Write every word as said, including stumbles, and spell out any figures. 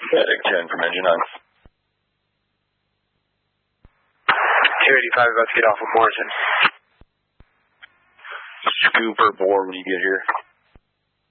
Static ten from engine on. two eighty-five about to get off of Morrison. Scoop or bore when you get here.